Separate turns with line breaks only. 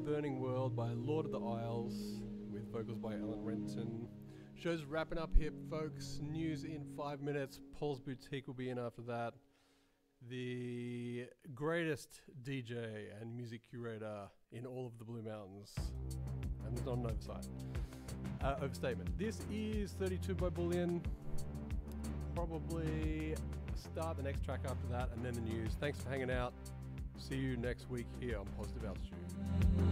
Burning World by Lord of the Isles with vocals by Alan Renton. Show's wrapping up here, folks. News in 5 minutes. Paul's Boutique will be in after that. The greatest DJ and music curator in all of the Blue Mountains. And there's not an overstatement. This is 32 by Bullion. Probably start the next track after that and then the news. Thanks for hanging out. See you next week here on Positive Altitude.